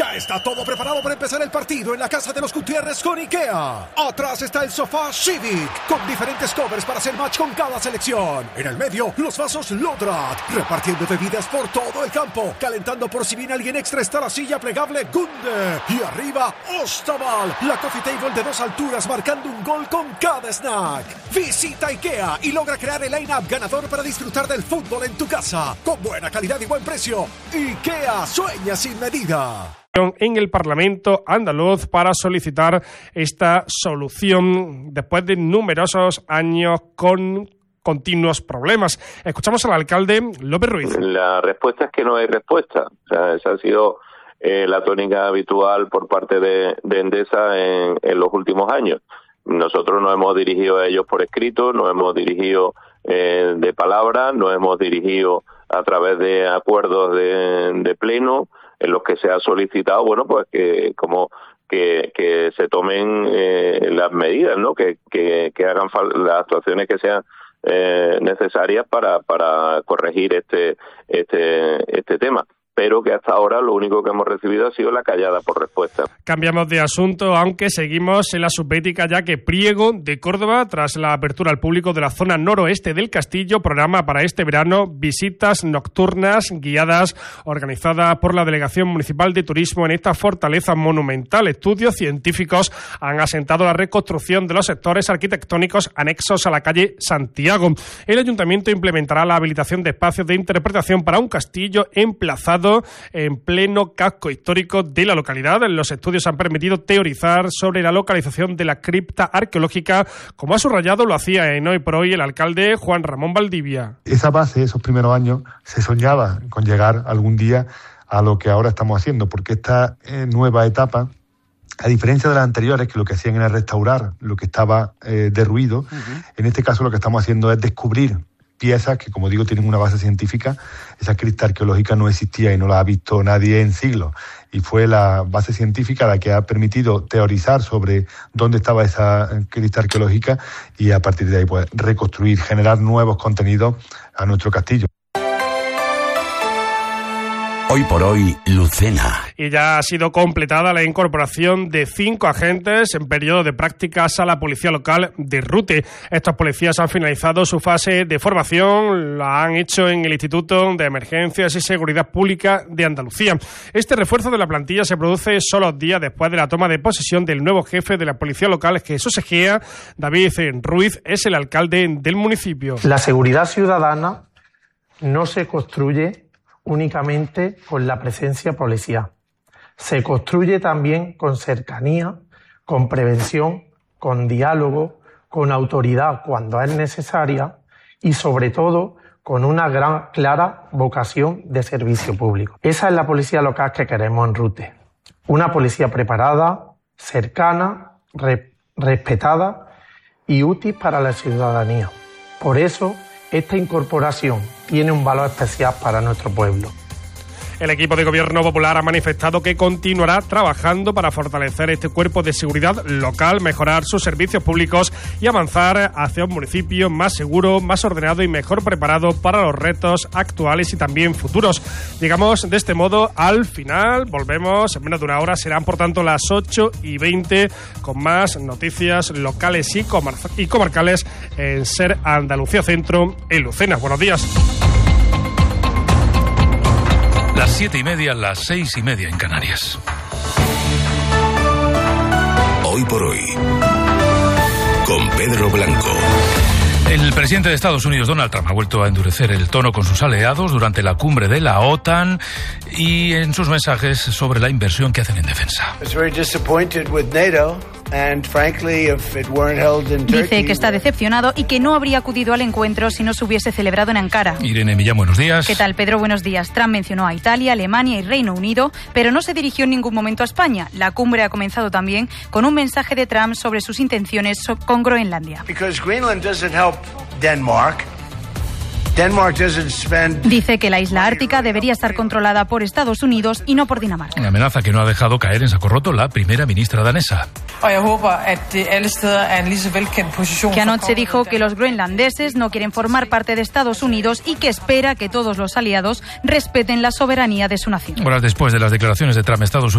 Ya está todo preparado para empezar el partido en la casa de los Gutiérrez con IKEA. Atrás está el sofá Civic, con diferentes covers para hacer match con cada selección. En el medio, los vasos Lodrat, repartiendo bebidas por todo el campo. Calentando por si viene alguien extra está la silla plegable Gunde. Y arriba, Ostaval, la coffee table de 2 alturas marcando un gol con cada snack. Visita IKEA y logra crear el line-up ganador para disfrutar del fútbol en tu casa. Con buena calidad y buen precio. IKEA, sueña sin medida. En el Parlamento andaluz para solicitar esta solución después de numerosos años con continuos problemas. Escuchamos al alcalde López Ruiz. La respuesta es que no hay respuesta. O sea, esa ha sido la tónica habitual por parte de Endesa en los últimos años. Nosotros nos hemos dirigido a ellos por escrito, nos hemos dirigido de palabra, nos hemos dirigido a través de acuerdos de pleno en los que se ha solicitado, bueno, pues que se tomen las medidas, ¿no? Que hagan las actuaciones que sean necesarias para corregir este tema. Pero que hasta ahora lo único que hemos recibido ha sido la callada por respuesta. Cambiamos de asunto, aunque seguimos en la subbética, ya que Priego de Córdoba, tras la apertura al público de la zona noroeste del castillo, programa para este verano visitas nocturnas guiadas organizadas por la Delegación Municipal de Turismo en esta fortaleza monumental. Estudios científicos han asentado la reconstrucción de los sectores arquitectónicos anexos a la calle Santiago. El ayuntamiento implementará la habilitación de espacios de interpretación para un castillo emplazado en pleno casco histórico de la localidad. Los estudios han permitido teorizar sobre la localización de la cripta arqueológica, como ha subrayado, lo hacía en Hoy por Hoy el alcalde Juan Ramón Valdivia. Esa base, esos primeros años, se soñaba con llegar algún día a lo que ahora estamos haciendo, porque esta nueva etapa, a diferencia de las anteriores, que lo que hacían era restaurar lo que estaba derruido, en este caso lo que estamos haciendo es descubrir piezas que, como digo, tienen una base científica. Esa cripta arqueológica no existía y no la ha visto nadie en siglos. Y fue la base científica la que ha permitido teorizar sobre dónde estaba esa cripta arqueológica y a partir de ahí pues reconstruir, generar nuevos contenidos a nuestro castillo. Hoy por hoy, Lucena. Y ya ha sido completada la incorporación de 5 agentes en periodo de prácticas a la policía local de Rute. Estos policías han finalizado su fase de formación, la han hecho en el Instituto de Emergencias y Seguridad Pública de Andalucía. Este refuerzo de la plantilla se produce solo días después de la toma de posesión del nuevo jefe de la policía local, Jesús Egea. David Ruiz es el alcalde del municipio. La seguridad ciudadana no se construye únicamente con la presencia policial. Se construye también con cercanía, con prevención, con diálogo, con autoridad cuando es necesaria y sobre todo con una clara vocación de servicio público. Esa es la policía local que queremos en Rute. Una policía preparada, cercana, respetada y útil para la ciudadanía. Por eso, esta incorporación tiene un valor especial para nuestro pueblo. El equipo de Gobierno Popular ha manifestado que continuará trabajando para fortalecer este cuerpo de seguridad local, mejorar sus servicios públicos y avanzar hacia un municipio más seguro, más ordenado y mejor preparado para los retos actuales y también futuros. Llegamos de este modo al final, volvemos en menos de una hora, serán por tanto las 8:20 con más noticias locales y comarcales en SER Andalucía Centro en Lucena. Buenos días. Las 7:30, las 6:30 en Canarias. Hoy por hoy, con Pedro Blanco. El presidente de Estados Unidos, Donald Trump, ha vuelto a endurecer el tono con sus aliados durante la cumbre de la OTAN y en sus mensajes sobre la inversión que hacen en defensa. Dice que está decepcionado y que no habría acudido al encuentro si no se hubiese celebrado en Ankara. Irene Millán, buenos días. ¿Qué tal, Pedro? Buenos días. Trump mencionó a Italia, Alemania y Reino Unido, pero no se dirigió en ningún momento a España. La cumbre ha comenzado también con un mensaje de Trump sobre sus intenciones con Groenlandia. Dice que la isla ártica debería estar controlada por Estados Unidos y no por Dinamarca. Una amenaza que no ha dejado caer en saco roto la primera ministra danesa. Que anoche dijo que los groenlandeses no quieren formar parte de Estados Unidos y que espera que todos los aliados respeten la soberanía de su nación. Horas después de las declaraciones de Trump, Estados Unidos